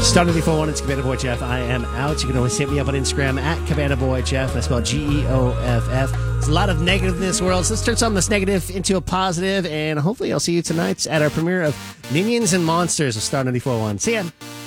Star 94.1, it's Cabana Boy Jeff. I am out. You can always hit me up on Instagram at Cabana Boy Jeff. That's spelled Geoff. There's a lot of negative in this world, so let's turn some of this negative into a positive, and hopefully I'll see you tonight at our premiere of Minions and Monsters of Star 94.1. See ya.